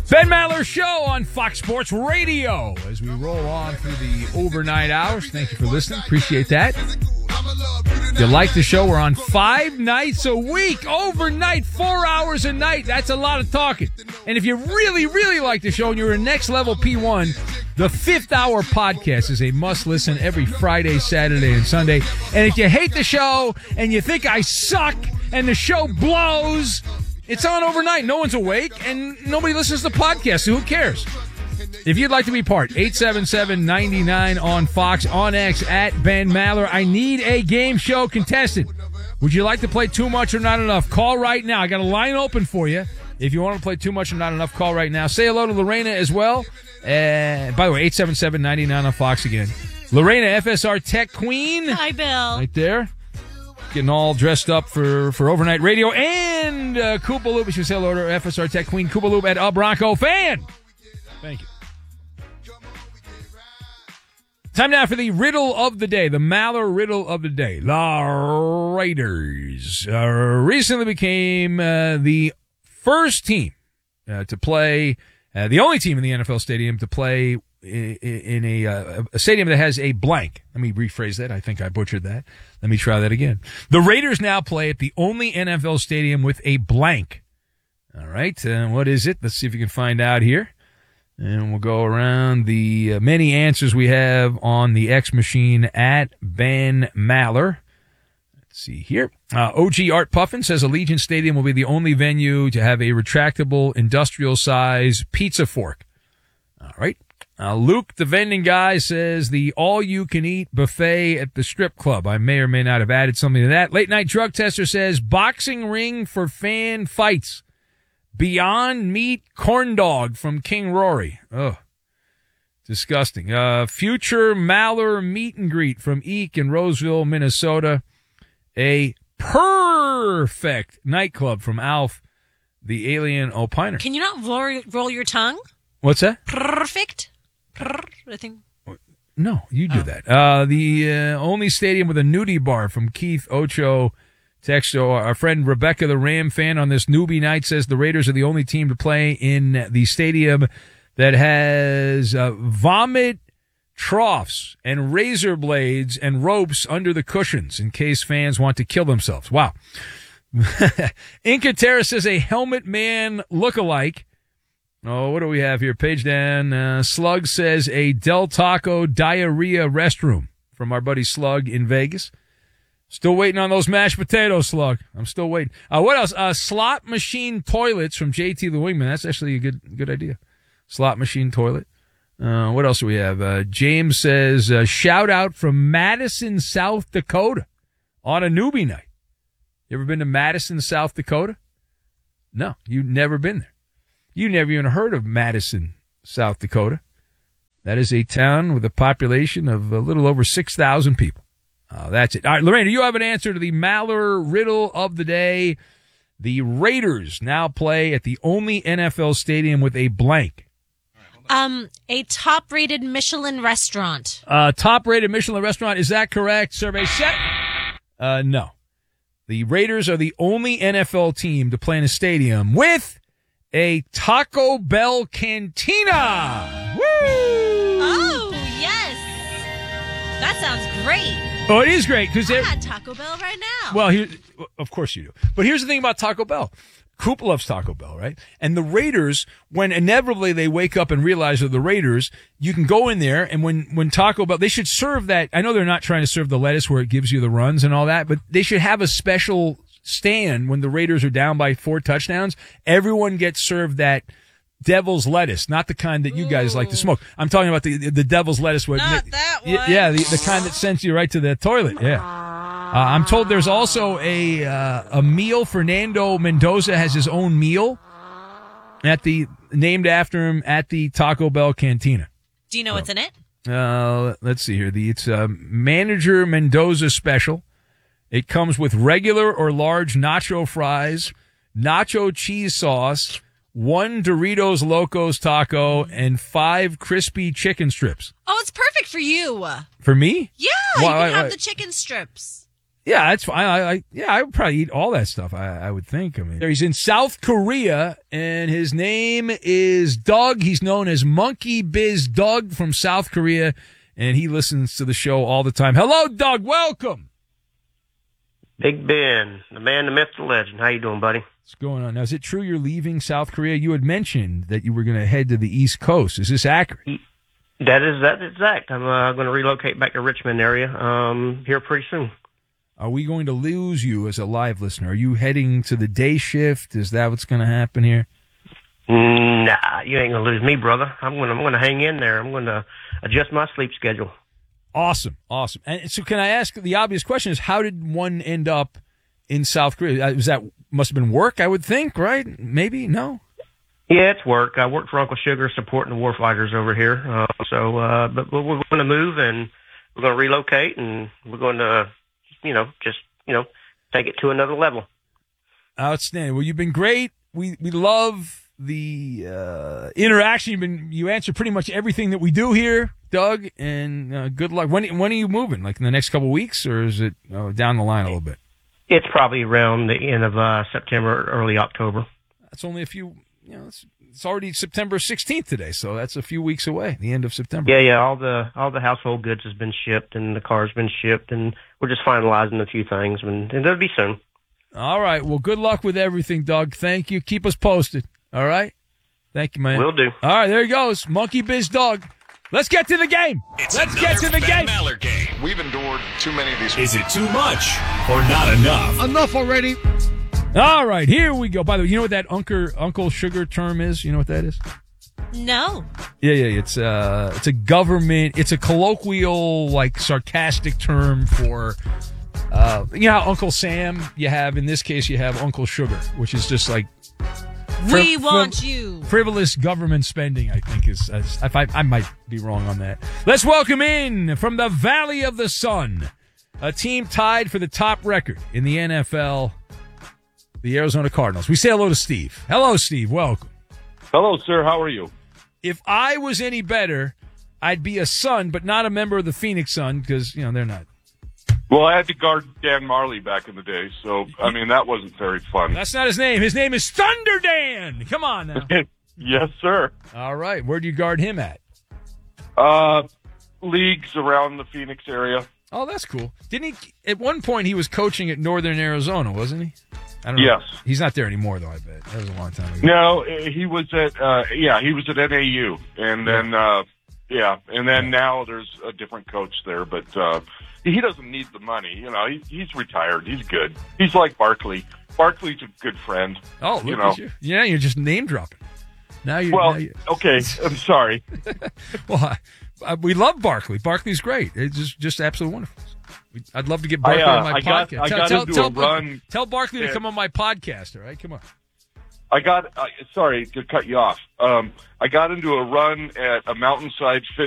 Ben Maller Show on Fox Sports Radio as we roll on through the overnight hours. Thank you for listening. Appreciate that. If you like the show, we're on 5 nights a week, overnight, 4 hours a night. That's a lot of talking. And if you really, really like the show and you're a next level P1, the 5th Hour podcast is a must listen every Friday, Saturday, and Sunday. And if you hate the show and you think I suck and the show blows, it's on overnight. No one's awake, and nobody listens to podcasts, so who cares? If you'd like to be part, 877-99 on Fox, on X, at Ben Maller. I need a game show contestant. Would you like to play Too Much or Not Enough? Call right now. I got a line open for you. If you want to play Too Much or Not Enough, call right now. Say hello to Lorena as well. By the way, 877-99 on Fox again. Lorena, FSR Tech Queen. Hi, Bill. Right there. Getting all dressed up for overnight radio. And Koopa Loop, she was hello to FSR Tech Queen, Koopa Loop at A Bronco Fan. Thank you. Time now for the riddle of the day, the Maller riddle of the day. The Raiders recently became the first team to play, the only team in the NFL stadium to play in a stadium that has a blank. Let me rephrase that. I think I butchered that. Let me try that again. The Raiders now play at the only NFL stadium with a blank. All right. What is it? Let's see if you can find out here. And we'll go around the many answers we have on the X machine at Ben Maller. Let's see here. OG Art Puffin says Allegiant Stadium will be the only venue to have a retractable industrial size pizza fork. All right. Luke, the vending guy, says the all-you-can-eat buffet at the strip club. I may or may not have added something to that. Late Night Drug Tester says boxing ring for fan fights. Beyond Meat corn dog from King Rory. Oh, disgusting. Future Maller meet and greet from Eek in Roseville, Minnesota. A perfect nightclub from Alf, the alien opiner. Can you not roll your tongue? What's that? Perfect. I think. No, you do that. The only stadium with a nudie bar from Keith Ocho. Texto, our friend Rebecca, the Ram fan, on this newbie night says the Raiders are the only team to play in the stadium that has vomit troughs and razor blades and ropes under the cushions in case fans want to kill themselves. Wow. Inca Terra says a helmet man lookalike. Oh, what do we have here? Page down. Slug says a Del Taco diarrhea restroom from our buddy Slug in Vegas. Still waiting on those mashed potatoes, Slug. I'm still waiting. What else? Slot machine toilets from JT the Wingman. That's actually a good idea. Slot machine toilet. What else do we have? James says, shout out from Madison, South Dakota on a newbie night. You ever been to Madison, South Dakota? No, you've never been there. You never even heard of Madison, South Dakota. That is a town with a population of a little over 6,000 people. That's it. All right, Lorraine, do you have an answer to the Maller riddle of the day? The Raiders now play at the only NFL stadium with a blank. A top-rated Michelin restaurant. Top-rated Michelin restaurant. Is that correct? Survey set. No. The Raiders are the only NFL team to play in a stadium with a Taco Bell cantina. Woo! Oh, yes. That sounds great. Oh, it is great because I got Taco Bell right now. Well, of course you do. But here's the thing about Taco Bell. Coop loves Taco Bell, right? And the Raiders, when inevitably they wake up and realize they're the Raiders, you can go in there and when Taco Bell, they should serve that. I know they're not trying to serve the lettuce where it gives you the runs and all that, but they should have a special stand when the Raiders are down by 4 touchdowns. Everyone gets served that devil's lettuce, not the kind that you guys like to smoke. I'm talking about the devil's lettuce. Not that one. Yeah, the kind that sends you right to the toilet. Yeah. I'm told there's also a meal. Fernando Mendoza has his own meal named after him at the Taco Bell Cantina. Do you know what's in it? Let's see here. It's a Manager Mendoza special. It comes with regular or large nacho fries, nacho cheese sauce, 1 Doritos Locos taco, and 5 crispy chicken strips. Oh, it's perfect for you. For me? Yeah, you can have the chicken strips. Yeah, that's fine. I would probably eat all that stuff. I would think. I mean, he's in South Korea, and his name is Doug. He's known as Monkey Biz Doug from South Korea, and he listens to the show all the time. Hello, Doug. Welcome. Big Ben, the man, the myth, the legend. How you doing, buddy? What's going on? Now, is it true you're leaving South Korea? You had mentioned that you were going to head to the East Coast. Is this accurate? That's exact. I'm going to relocate back to Richmond area here pretty soon. Are we going to lose you as a live listener? Are you heading to the day shift? Is that what's going to happen here? Nah, you ain't going to lose me, brother. I'm going to hang in there. I'm going to adjust my sleep schedule. Awesome. And so can I ask, the obvious question is, how did one end up in South Korea? Must have been work, I would think, right? Maybe? No? Yeah, it's work. I work for Uncle Sugar supporting the warfighters over here. But we're going to move, and we're going to relocate, and we're going to, take it to another level. Outstanding. Well, you've been great. We love the interaction. You answer pretty much everything that we do here, Doug, and good luck. When are you moving? Like in the next couple of weeks, or is it down the line a little bit? It's probably around the end of September, early October. That's only a few, it's already September 16th today, so that's a few weeks away, the end of September. Yeah, all the household goods has been shipped, and the car's been shipped, and we're just finalizing a few things, and it'll be soon. All right, well, good luck with everything, Doug. Thank you. Keep us posted, all right? Thank you, man. Will do. All right, there he goes, Monkey Biz Doug. Let's get to the game. Let's get to the game. Mallard game. We've endured too many of these. Is it too much or not enough? Enough already. All right, here we go. By the way, you know what that Uncle Sugar term is? You know what that is? No. Yeah. It's a government. It's a colloquial, like sarcastic term for, how Uncle Sam. You have in this case, you have Uncle Sugar, which is just like We want you. frivolous government spending. I think is. I might be wrong on that. Let's welcome in from the Valley of the Sun, a team tied for the top record in the NFL. The Arizona Cardinals. We say hello to Steve. Hello, Steve. Welcome. Hello, sir. How are you? If I was any better, I'd be a Sun, but not a member of the Phoenix Sun because, they're not. Well, I had to guard Dan Marley back in the day, so, that wasn't very fun. That's not his name. His name is Thunder Dan. Come on now. Yes, sir. All right. Where do you guard him at? Leagues around the Phoenix area. Oh, that's cool. Didn't he? At one point, he was coaching at Northern Arizona, wasn't he? I don't know. Yes. He's not there anymore, though, I bet. That was a long time ago. No, he was at, he was at NAU. And then, and then now there's a different coach there, but, he doesn't need the money. He's retired. He's good. He's like Barkley. Barkley's a good friend. Oh, look at you. Yeah, you're just name dropping. Okay. I'm sorry. Well, we love Barkley. Barkley's great. It's just absolutely wonderful. I'd love to get Barkley on my podcast. I got into a run. Tell Barkley to come on my podcast, all right? Come on. Sorry to cut you off. I got into a run at a mountainside